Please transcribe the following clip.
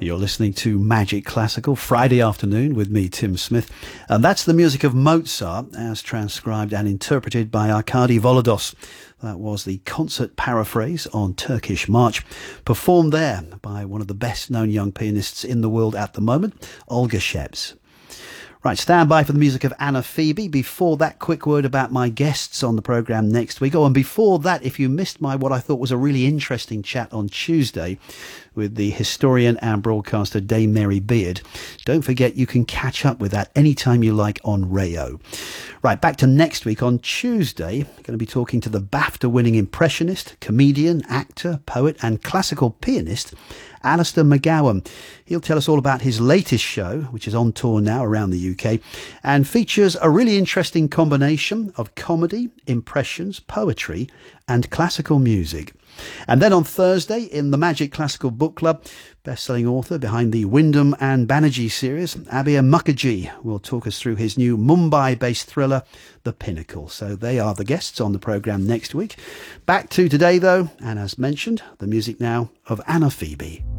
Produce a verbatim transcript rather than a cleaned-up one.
You're listening to Magic Classical Friday afternoon with me, Tim Smith. And that's the music of Mozart as transcribed and interpreted by Arkady Volodos. That was the concert paraphrase on Turkish March, performed there by one of the best known young pianists in the world at the moment, Olga Shebs. Right, stand by for the music of Anna Phoebe. Before that, quick word about my guests on the programme next week. Oh, and before that, if you missed my what I thought was a really interesting chat on Tuesday with the historian and broadcaster Dame Mary Beard, don't forget you can catch up with that anytime you like on Rayo. Right, back to next week. On Tuesday, I'm going to be talking to the BAFTA-winning impressionist, comedian, actor, poet and classical pianist, Alistair McGowan. He'll tell us all about his latest show, which is on tour now around the U K, and features a really interesting combination of comedy, impressions, poetry and classical music. And then on Thursday, in the Magic Classical Book Club, best-selling author behind the Wyndham and Banerjee series, Abir Mukherjee, will talk us through his new Mumbai-based thriller, The Pinnacle. So they are the guests on the programme next week. Back to today, though, and as mentioned, the music now of Anna Phoebe.